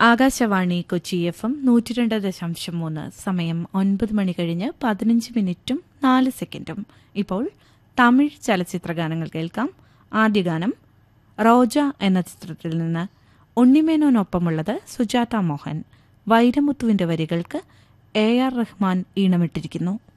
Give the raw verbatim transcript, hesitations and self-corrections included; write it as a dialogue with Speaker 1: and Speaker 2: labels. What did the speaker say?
Speaker 1: Akashvani Kochi F M നൂറ്റി രണ്ട് ദശാംശം മൂന്ന്. സമയം ഒൻപത് മണി കഴിഞ്ഞ് പതിനഞ്ച് മിനിറ്റും നാല് സെക്കൻഡും. ഇപ്പോൾ തമിഴ് ചലച്ചിത്ര ഗാനങ്ങൾ കേൾക്കാം. ആദ്യ ഗാനം റോജ എന്ന ചിത്രത്തിൽ നിന്ന്. ഉണ്ണിമേനോനൊപ്പമുള്ളത് സുജാത മോഹൻ. വൈരമുത്തുവിന്റെ വരികൾക്ക് എ ആർ റഹ്മാൻ ഈണമിട്ടിരിക്കുന്നു.